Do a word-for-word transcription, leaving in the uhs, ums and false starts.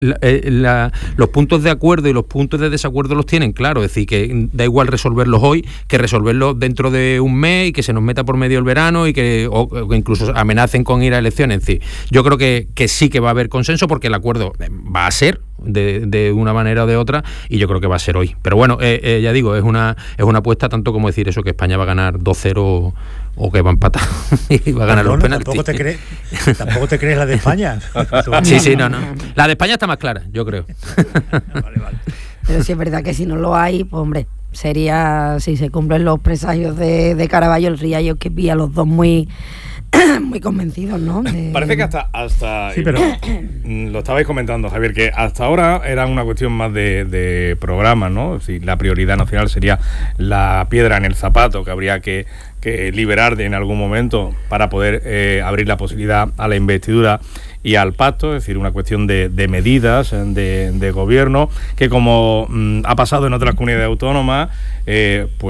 La, la, los puntos de acuerdo y los puntos de desacuerdo los tienen claro, es decir, que da igual resolverlos hoy que resolverlos dentro de un mes y que se nos meta por medio el verano y que o, o incluso amenacen con ir a elecciones. Es decir, yo creo que, que sí que va a haber consenso porque el acuerdo va a ser de, de una manera o de otra y yo creo que va a ser hoy. Pero bueno, eh, eh, ya digo, es una es una apuesta tanto como decir eso, que España va a ganar dos cero o que va a empatar y va a ganar no, los no, penaltis. Tampoco te, crees, tampoco te crees la de España. Sí, sí, no, no. La de España está más clara, yo creo. Vale, vale. Pero sí es verdad que si no lo hay, pues hombre, sería, si se cumplen los presagios de, de Caraballo, el Riallo, que vi a los dos muy muy convencidos, ¿no? De... Parece que hasta... hasta sí, pero... lo estabais comentando, Javier, que hasta ahora era una cuestión más de, de programa, ¿no? Es decir, la prioridad nacional sería la piedra en el zapato que habría que, que liberar de, en algún momento para poder eh, abrir la posibilidad a la investidura y al pacto, es decir, una cuestión de, de medidas de, de gobierno que, como mmm, ha pasado en otras comunidades autónomas, eh, pues